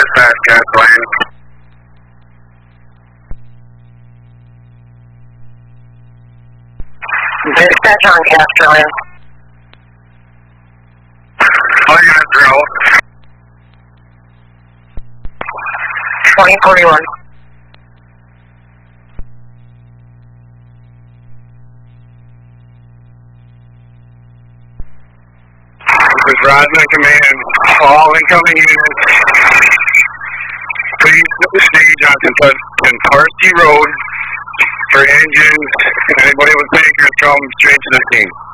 Dispatch, gasoline. Dispatch on gasoline. All units drill. 2041. This is Rosman Command. All incoming units, please stage on Parsky Road for engines. Anybody with tankers come straight to the scene.